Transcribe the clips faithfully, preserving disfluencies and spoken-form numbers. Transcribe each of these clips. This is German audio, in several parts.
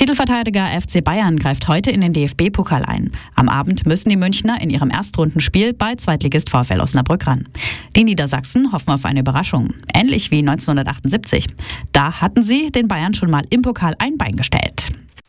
Titelverteidiger F C Bayern greift heute in den D F B-Pokal ein. Am Abend müssen die Münchner in ihrem Erstrundenspiel bei Zweitligist VfL Osnabrück ran. Die Niedersachsen hoffen auf eine Überraschung, ähnlich wie neunzehnhundertachtundsiebzig. Da hatten sie den Bayern schon mal im Pokal ein Bein gestellt.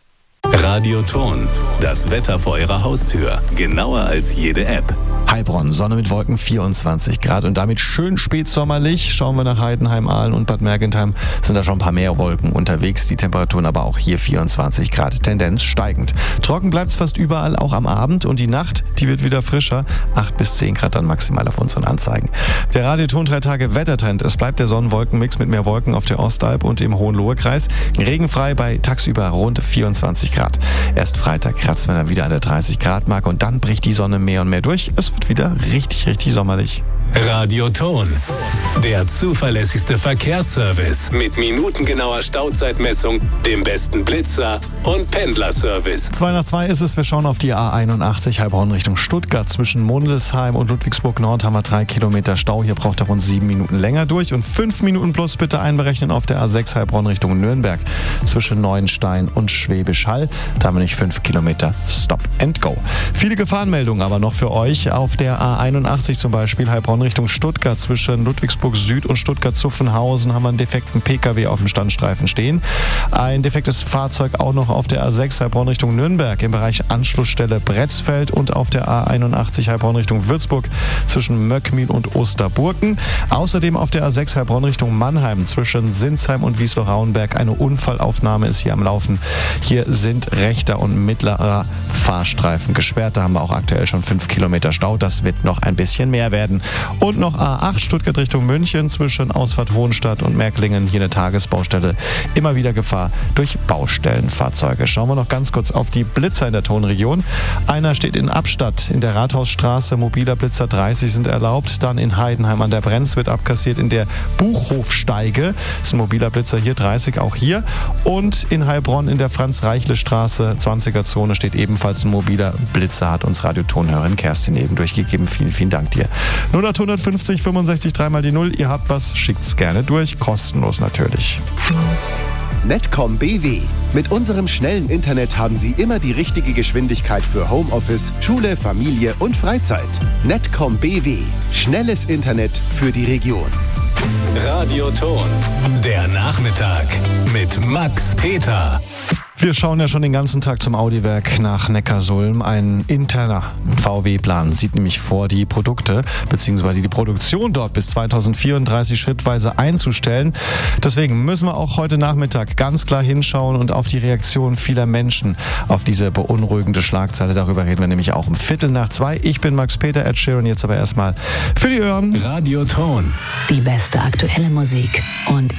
Radio Ton, das Wetter vor Ihrer Haustür, genauer als jede App. Heilbronn, Sonne mit Wolken, vierundzwanzig Grad und damit schön spätsommerlich. Schauen wir nach Heidenheim, Aalen und Bad Mergentheim, sind da schon ein paar mehr Wolken unterwegs. Die Temperaturen aber auch hier vierundzwanzig Grad, Tendenz steigend. Trocken bleibt es fast überall, auch am Abend, und die Nacht, die wird wieder frischer. acht bis zehn Grad dann maximal auf unseren Anzeigen. Der Radio Ton drei Tage Wettertrend. Es bleibt der Sonnenwolkenmix mit mehr Wolken auf der Ostalb und im Hohenlohe-Kreis. Regenfrei bei tagsüber rund vierundzwanzig Grad. Erst Freitag kratzen wir dann wieder an der dreißig Grad Marke und dann bricht die Sonne mehr und mehr durch. Es wird wieder richtig, richtig sommerlich. Radio Ton, der zuverlässigste Verkehrsservice mit minutengenauer Stauzeitmessung, dem besten Blitzer und Pendlerservice. zwei nach zwei ist es, wir schauen auf die A einundachtzig Heilbronn Richtung Stuttgart. Zwischen Mundelsheim und Ludwigsburg Nord haben wir drei Kilometer Stau. Hier braucht er rund sieben Minuten länger durch und fünf Minuten plus bitte einberechnen auf der A sechs Heilbronn Richtung Nürnberg. Zwischen Neuenstein und Schwäbisch Hall. Da haben wir nicht fünf Kilometer Stop and Go. Viele Gefahrenmeldungen aber noch für euch auf der A einundachtzig, zum Beispiel Heilbronn Richtung Stuttgart. Zwischen Ludwigsburg Süd und Stuttgart-Zuffenhausen haben wir einen defekten P K W auf dem Standstreifen stehen. Ein defektes Fahrzeug auch noch auf der A sechs Heilbronn Richtung Nürnberg im Bereich Anschlussstelle Bretzfeld und auf der A einundachtzig Heilbronn Richtung Würzburg zwischen Möckmühl und Osterburken. Außerdem auf der A sechs Heilbronn Richtung Mannheim zwischen Sinsheim und Wiesloch-Rauenberg. Eine Unfallaufnahme ist hier am Laufen. Hier sind rechter und mittlerer Fahrstreifen gesperrt. Da haben wir auch aktuell schon fünf Kilometer Stau. Das wird noch ein bisschen mehr werden. Und noch A acht Stuttgart Richtung München zwischen Ausfahrt Hohenstadt und Märklingen. Hier eine Tagesbaustelle. Immer wieder Gefahr durch Baustellenfahrzeuge. Schauen wir noch ganz kurz auf die Blitzer in der Tonregion. Einer steht in Abstatt in der Rathausstraße. Mobiler Blitzer dreißig sind erlaubt. Dann in Heidenheim an der Brenz wird abkassiert in der Buchhofsteige. Das ist ein mobiler Blitzer hier, dreißig auch hier. Und in Heilbronn in der Franz-Reichle-Straße, zwanziger Zone, steht ebenfalls ein mobiler Blitzer, hat uns Radiotonhörerin Kerstin eben durchgegeben. Vielen, vielen Dank dir. null acht fünfzig fünfundsechzig dreimal die null. Ihr habt was, schickt's gerne durch. Kostenlos natürlich. Netcom B W. Mit unserem schnellen Internet haben Sie immer die richtige Geschwindigkeit für Homeoffice, Schule, Familie und Freizeit. Netcom B W. Schnelles Internet für die Region. Radio Ton, der Nachmittag mit Max Peter. Wir schauen ja schon den ganzen Tag zum Audiwerk nach Neckarsulm. Ein interner V W-Plan sieht nämlich vor, die Produkte bzw. die Produktion dort bis zweitausendvierunddreißig schrittweise einzustellen. Deswegen müssen wir auch heute Nachmittag ganz klar hinschauen und auf die Reaktion vieler Menschen auf diese beunruhigende Schlagzeile. Darüber reden wir nämlich auch um Viertel nach zwei. Ich bin Max Peter, Ed Sheeran, jetzt aber erstmal für die Ohren. Radio Ton. Die beste aktuelle Musik und